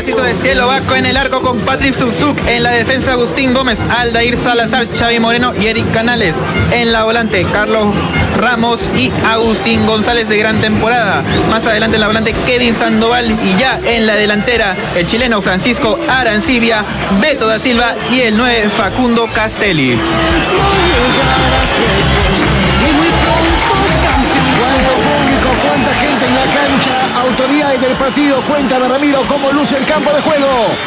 pedacito de cielo vasco en el arco con Patrick Zuzuk. En la defensa Agustín Gómez, Aldair Salazar, Xavi Moreno y Eric Canales. En la volante Carlos Ramos y Agustín González, de gran temporada. Más adelante en la volante Kevin Sandoval, y ya en la delantera el chileno Francisco Arancibia, Beto da Silva y el 9 Facundo Castelli. Cuánto público, cuánta gente en la cancha, autoridades del partido. Cuéntame, Ramiro, cómo luce el campo de juego.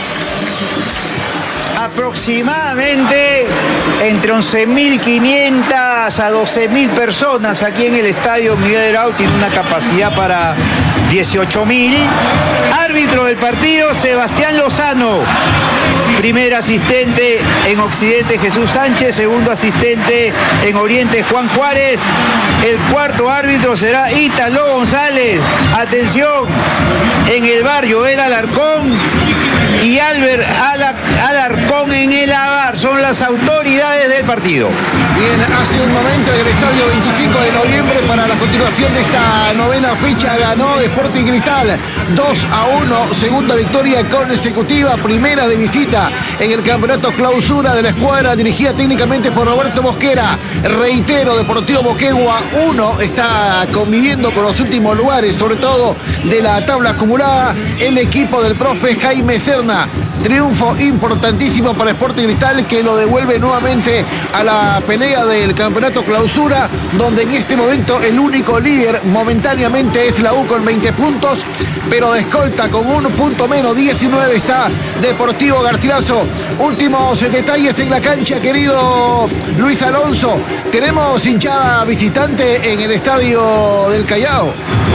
Aproximadamente entre 11.500 a 12.000 personas aquí en el estadio Miguel Grau. Tiene una capacidad para 18.000. Árbitro del partido, Sebastián Lozano. Primer asistente en Occidente, Jesús Sánchez. Segundo asistente en Oriente, Juan Juárez. El cuarto árbitro será Ítalo González. Atención, en el barrio El Alarcón y Albert Alarcón en el AVAR. Son las autoridades del partido. Bien, hace un momento en el estadio 25 de noviembre, para la continuación de esta novena fecha, ganó Sporting Cristal 2-1, segunda victoria consecutiva, primera de visita en el campeonato clausura de la escuadra dirigida técnicamente por Roberto Mosquera. Reitero, Deportivo Moquegua 1 está conviviendo con los últimos lugares, sobre todo de la tabla acumulada, el equipo del profe Jaime Serna. Triunfo importantísimo para Sporting Cristal, que lo devuelve nuevamente a la pelea del campeonato clausura, donde en este momento el único líder momentáneamente es la U con 20 puntos, pero de escolta con un punto menos, 19 está Deportivo Garcilaso. Últimos detalles en la cancha, querido Luis Alonso. Tenemos hinchada visitante en el estadio del Callao.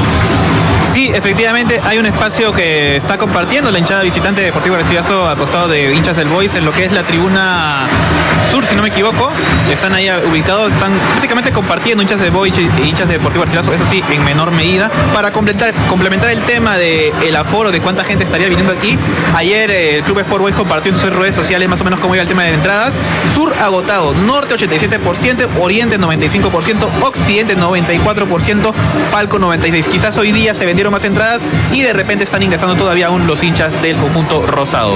Sí, efectivamente hay un espacio que está compartiendo la hinchada visitante de Deportivo Garcilaso al costado de hinchas del Boys, en lo que es la tribuna sur, si no me equivoco. Están ahí ubicados, están prácticamente compartiendo hinchas de Boys e hinchas de Deportivo Garcilaso, eso sí, en menor medida. Para complementar el tema del aforo, de cuánta gente estaría viniendo aquí, ayer el Club Sport Boys compartió en sus redes sociales más o menos cómo iba el tema de entradas. Sur agotado, norte 87%, oriente 95%, occidente 94%, palco 96%. Quizás hoy día se vendieron más entradas y de repente están ingresando todavía aún los hinchas del conjunto rosado.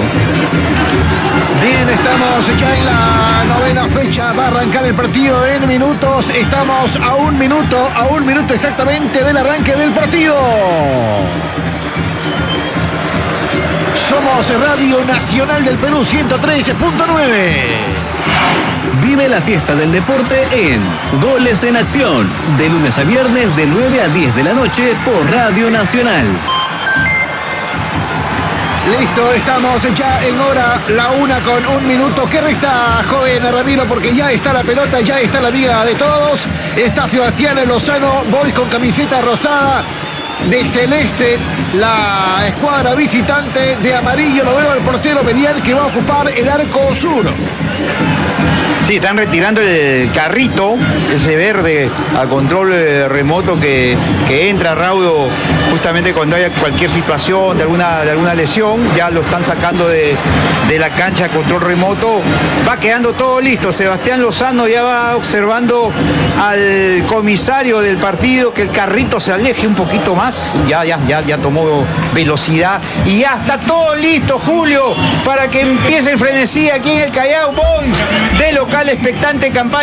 Bien, estamos ya en la novena fecha, va a arrancar el partido en minutos. Estamos a un minuto exactamente del arranque del partido. Somos Radio Nacional del Perú 113.9. Vive la fiesta del deporte en Goles en Acción, de lunes a viernes de 9 a 10 de la noche por Radio Nacional. Listo, estamos ya en hora, la 1:01. ¿Qué resta, joven Ramiro? Porque ya está la pelota, ya está la amiga de todos. Está Sebastián Lozano, voy con camiseta rosada. De celeste, la escuadra visitante. De amarillo lo veo al portero Belial, que va a ocupar el arco sur. Sí, están retirando el carrito, ese verde a control remoto que entra raudo justamente cuando haya cualquier situación de alguna lesión. Ya lo están sacando de la cancha a control remoto. Va quedando todo listo. Sebastián Lozano ya va observando al comisario del partido que el carrito se aleje un poquito más. Ya tomó velocidad y ya está todo listo, Julio, para que empiece el frenesí aquí en el Callao Boys de local expectante campaña.